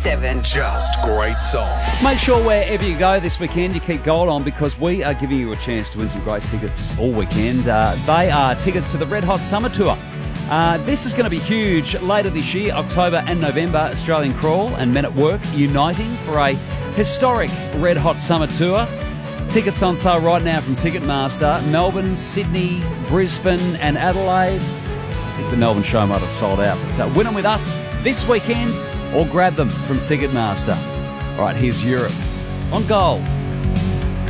107. Just great songs. Make sure wherever you go this weekend, you keep gold on because we are giving you a chance to win some great tickets all weekend. They are tickets to the Red Hot Summer Tour. This is going to be huge later this year, October and November. Australian Crawl and Men at Work uniting for a historic Red Hot Summer Tour. Tickets on sale right now from Ticketmaster. Melbourne, Sydney, Brisbane and Adelaide. I think the Melbourne show might have sold out. But win them with us this weekend or grab them from Ticketmaster. All right, here's Europe on Gold.